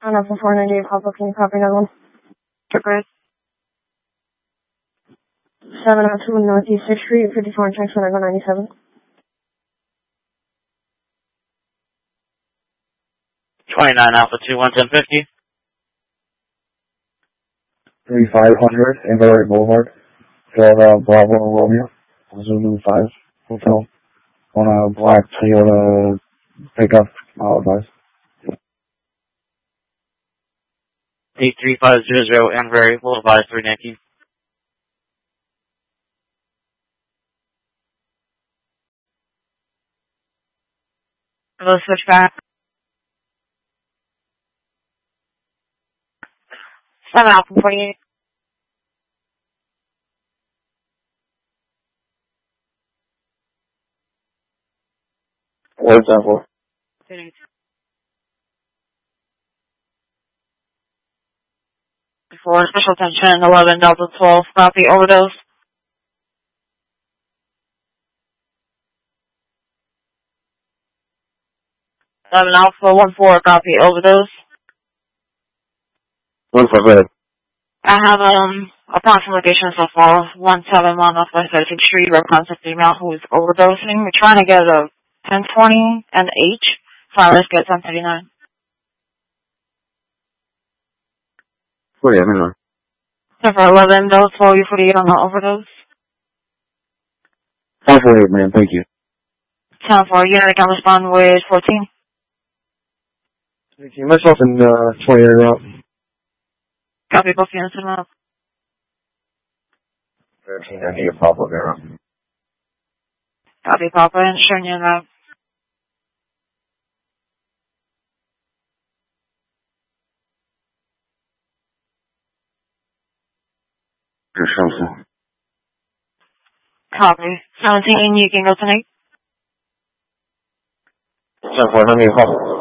On up for 498 Papa, can you copy another one? Great. 702 Northeast 6th Street, 54 and Texas, 97. 29 Alpha 211050. 3500 Everett Boulevard, Philadelphia, Bravo Romeo, Zulu 5 Hotel, on a black Toyota pickup, apologize. 83500 Enbury Boulevard 3 Yankee. Hello, switchback. 7 Alpha 48. What's that for? For special attention, 11 Delta 12, copy overdose. 11 Alpha 14, copy overdose. 1 for red. I have approximate location so far, 171 off West 36th Street, where contact female who is overdosing. We're trying to get a 1020 and H. Fine, let's get 1039. Oh yeah, hang on. 10 for 11, those 12, you 48 on the overdose. 5 for 8, man, thank you. 10 for unit can respond with 14. Thank you. Myself and 28 route. Copy both units in up. 13, I need a Papa Vera. Copy Papa and showing you that. Your something. Copy. 17, you can go tonight. 10 for 100 Papa.